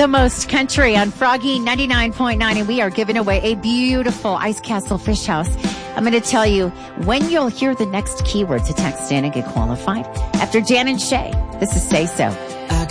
The most country on Froggy 99.9, and we are giving away a beautiful Ice Castle Fish House. I'm going to tell you when you'll hear the next keyword to text in and get qualified. After Jan and Shay, this is Say So.